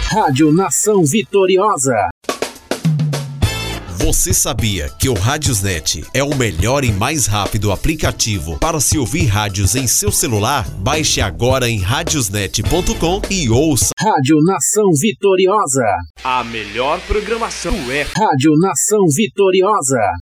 Rádio Nação Vitoriosa. Você sabia que o Radiosnet é o melhor e mais rápido aplicativo para se ouvir rádios em seu celular? Baixe agora em radiosnet.com e ouça. Rádio Nação Vitoriosa. A melhor programação é Rádio Nação Vitoriosa.